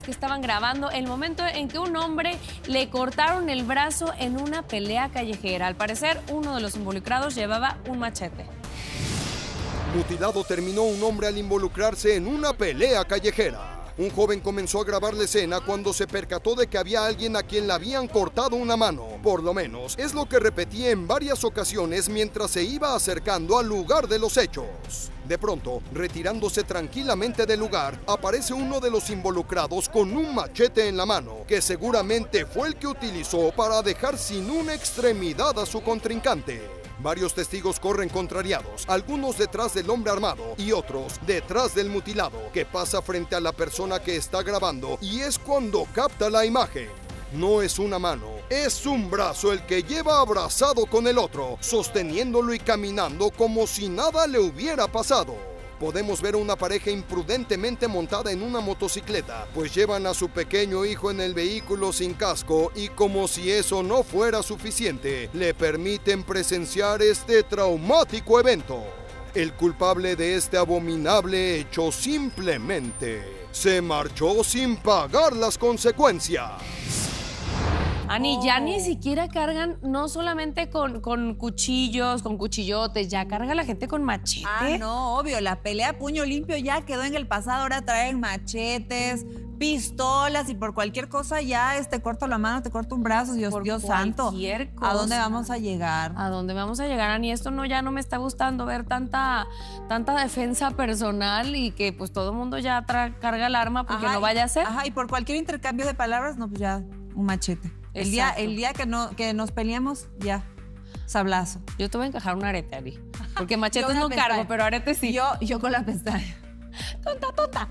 Que estaban grabando el momento en que un hombre le cortaron el brazo en una pelea callejera. Al parecer, uno de los involucrados llevaba un machete. Mutilado terminó un hombre al involucrarse en una pelea callejera. Un joven comenzó a grabar la escena cuando se percató de que había alguien a quien le habían cortado una mano. Por lo menos, es lo que repetía en varias ocasiones mientras se iba acercando al lugar de los hechos. De pronto, retirándose tranquilamente del lugar, aparece uno de los involucrados con un machete en la mano, que seguramente fue el que utilizó para dejar sin una extremidad a su contrincante. Varios testigos corren contrariados, algunos detrás del hombre armado y otros detrás del mutilado, que pasa frente a la persona que está grabando, y es cuando capta la imagen. No es una mano, es un brazo el que lleva abrazado con el otro, sosteniéndolo y caminando como si nada le hubiera pasado. Podemos ver a una pareja imprudentemente montada en una motocicleta, pues llevan a su pequeño hijo en el vehículo sin casco y, como si eso no fuera suficiente, le permiten presenciar este traumático evento. El culpable de este abominable hecho simplemente se marchó sin pagar las consecuencias. Ani, ya ni siquiera cargan, no solamente con cuchillos, con cuchillotes, ya carga la gente con machete. Ah, no, obvio, la pelea a puño limpio ya quedó en el pasado, ahora traen machetes, pistolas y por cualquier cosa ya te corto la mano, te corto un brazo, Dios santo. Cosa. ¿A dónde vamos a llegar? ¿A dónde vamos a llegar, Ani? Esto no, ya no me está gustando ver tanta defensa personal y que pues todo el mundo ya carga el arma porque no vaya a ser. Ajá, y por cualquier intercambio de palabras, no, pues ya, un machete. El día que nos peleemos, ya, sablazo. Yo te voy a encajar un arete, Ari. Porque machetes no cargo, pero arete sí. Yo con la pestaña. Tonta.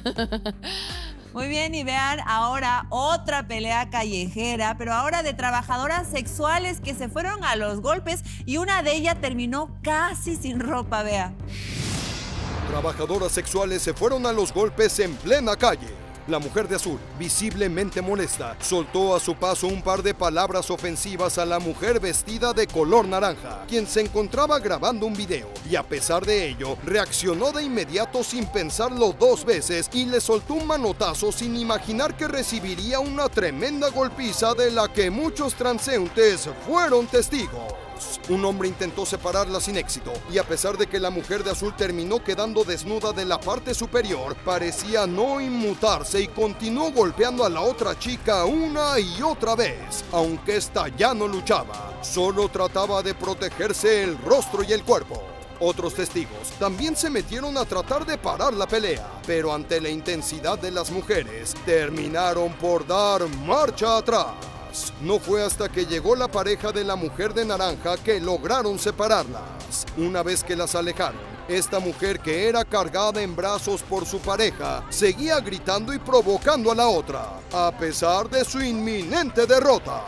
Muy bien, y vean ahora otra pelea callejera, pero ahora de trabajadoras sexuales que se fueron a los golpes y una de ellas terminó casi sin ropa, vea. Trabajadoras sexuales se fueron a los golpes en plena calle. La mujer de azul, visiblemente molesta, soltó a su paso un par de palabras ofensivas a la mujer vestida de color naranja, quien se encontraba grabando un video, y a pesar de ello, reaccionó de inmediato sin pensarlo dos veces y le soltó un manotazo sin imaginar que recibiría una tremenda golpiza de la que muchos transeúntes fueron testigos. Un hombre intentó separarla sin éxito, y a pesar de que la mujer de azul terminó quedando desnuda de la parte superior, parecía no inmutarse y continuó golpeando a la otra chica una y otra vez, aunque esta ya no luchaba, solo trataba de protegerse el rostro y el cuerpo. Otros testigos también se metieron a tratar de parar la pelea, pero ante la intensidad de las mujeres, terminaron por dar marcha atrás. No fue hasta que llegó la pareja de la mujer de naranja que lograron separarlas. Una vez que las alejaron, esta mujer, que era cargada en brazos por su pareja, seguía gritando y provocando a la otra, a pesar de su inminente derrota.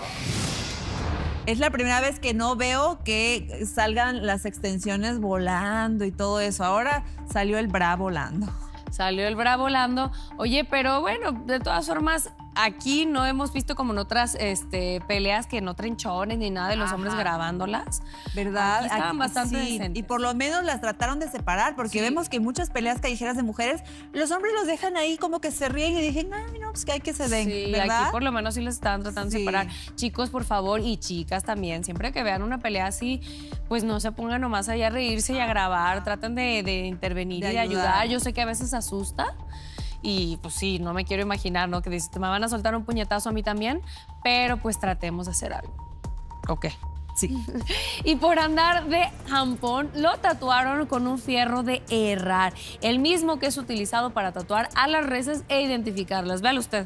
Es la primera vez que no veo que salgan las extensiones volando y todo eso. Ahora salió el bra volando. Salió el bra volando. Oye, pero bueno, de todas formas, aquí no hemos visto como en otras peleas que no traen chones ni nada de los hombres grabándolas. ¿Verdad? Aquí estaban bastante sí, decentes. y por lo menos las trataron de separar, porque vemos que en muchas peleas callejeras de mujeres, los hombres los dejan ahí como que se ríen y dicen, ay, no, pues que hay que se den, Sí, ¿verdad? aquí por lo menos sí les estaban tratando de separar. Chicos, por favor, y chicas también, siempre que vean una pelea así, pues no se pongan nomás allá a reírse y a grabar, traten de intervenir y de ayudar. Yo sé que a veces asusta. Y pues sí, no me quiero imaginar, ¿no? Que dices, me van a soltar un puñetazo a mí también, pero pues tratemos de hacer algo. Ok. Sí. Y por andar de jampón, lo tatuaron con un fierro de herrar, el mismo que es utilizado para tatuar a las reses e identificarlas. Véalo usted.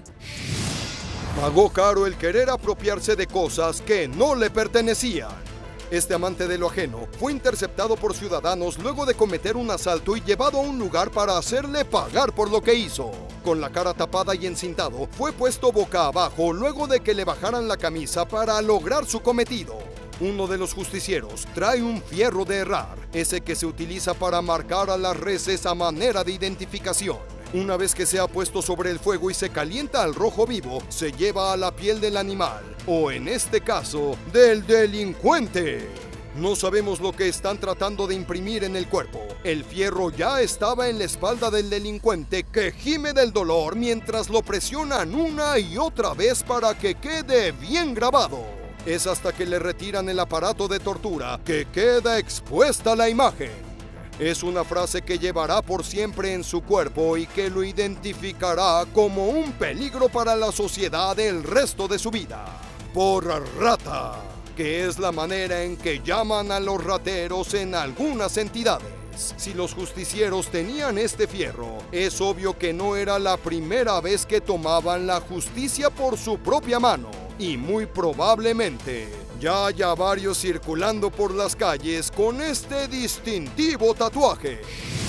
Pagó caro el querer apropiarse de cosas que no le pertenecían. Este amante de lo ajeno fue interceptado por ciudadanos luego de cometer un asalto y llevado a un lugar para hacerle pagar por lo que hizo. Con la cara tapada y encintado, fue puesto boca abajo luego de que le bajaran la camisa para lograr su cometido. Uno de los justicieros trae un fierro de herrar, ese que se utiliza para marcar a las reses a manera de identificación. Una vez que se ha puesto sobre el fuego y se calienta al rojo vivo, se lleva a la piel del animal, o en este caso, del delincuente. No sabemos lo que están tratando de imprimir en el cuerpo. El fierro ya estaba en la espalda del delincuente, que gime del dolor mientras lo presionan una y otra vez para que quede bien grabado. Es hasta que le retiran el aparato de tortura que queda expuesta la imagen. Es una frase que llevará por siempre en su cuerpo y que lo identificará como un peligro para la sociedad el resto de su vida. Por rata, que es la manera en que llaman a los rateros en algunas entidades. Si los justicieros tenían este fierro, es obvio que no era la primera vez que tomaban la justicia por su propia mano. Y muy probablemente ya haya varios circulando por las calles con este distintivo tatuaje.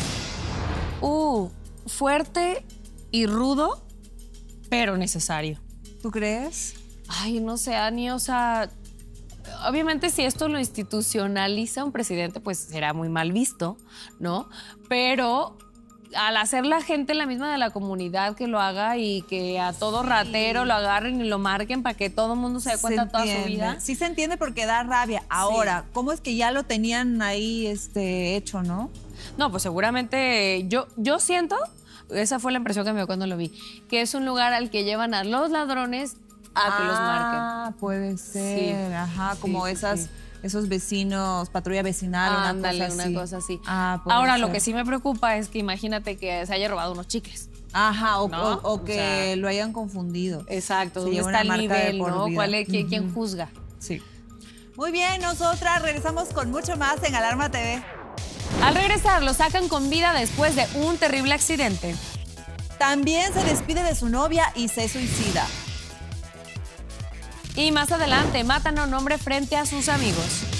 Fuerte y rudo, pero necesario. ¿Tú crees? Ay, no sé, Ani, o sea, obviamente si esto lo institucionaliza un presidente, pues será muy mal visto, ¿no? Pero al hacer la gente la misma de la comunidad que lo haga y que a todo ratero lo agarren y lo marquen para que todo el mundo se dé cuenta toda su vida. Sí se entiende porque da rabia. Ahora, ¿cómo es que ya lo tenían ahí hecho, no? No, pues seguramente yo siento, esa fue la impresión que me dio cuando lo vi, que es un lugar al que llevan a los ladrones a que los marquen. Ah, puede ser. Ajá, como esos vecinos, patrulla vecinal, ándale, una cosa así. Ahora, lo que sí me preocupa es que imagínate que se haya robado unos chicles. Ajá, ¿no? o que lo hayan confundido. Exacto, ¿dónde está el nivel, no? ¿Quién juzga? Sí. Muy bien, nosotras regresamos con mucho más en Alarma TV. Al regresar, lo sacan con vida después de un terrible accidente. También se despide de su novia y se suicida. Y más adelante, matan a un hombre frente a sus amigos.